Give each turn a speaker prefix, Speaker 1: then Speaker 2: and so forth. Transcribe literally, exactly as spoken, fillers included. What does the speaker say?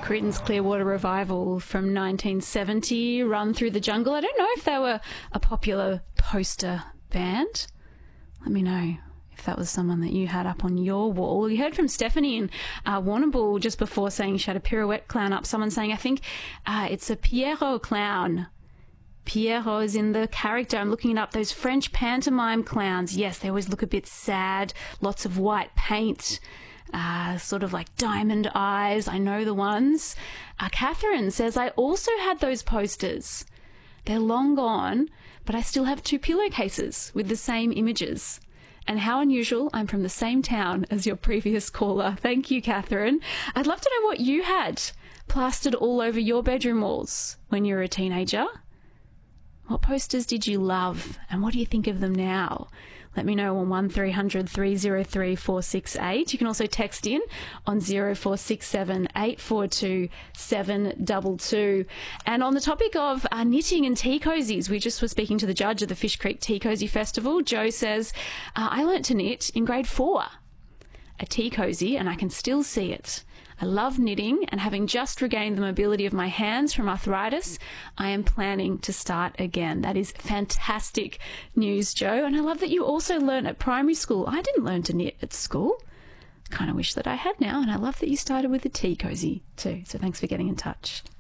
Speaker 1: Creedence Clearwater Revival from nineteen seventy, Run Through the Jungle. I don't know if they were a popular poster band. Let me know if that was someone that you had up on your wall. You heard from Stephanie in uh, Warrnambool just before saying she had a pirouette clown up. Someone saying, I think uh, it's a Pierrot clown. Pierrot is in the character. I'm looking it up. Those French pantomime clowns. Yes, they always look a bit sad. Lots of white paint. Uh, sort of like diamond eyes. I know the ones. Uh, Catherine says, I also had those posters. They're long gone, but I still have two pillowcases with the same images. And how unusual, I'm from the same town as your previous caller. Thank you, Catherine. I'd love to know what you had plastered all over your bedroom walls when you were a teenager. What posters did you love, and what do you think of them now? Let me know on one three hundred three oh three four six eight. You can also text in on zero four six seven eight four two seven two two. And on the topic of uh, knitting and tea cozies, we just were speaking to the judge of the Fish Creek Tea Cozy Festival. Joe says, uh, I learnt to knit in grade four. A tea cozy, and I can still see it. I love knitting, and having just regained the mobility of my hands from arthritis, I am planning to start again. That is fantastic news, Joe. And I love that you also learnt at primary school. I didn't learn to knit at school. Kind of wish that I had now, and I love that you started with the tea cozy too. So thanks for getting in touch.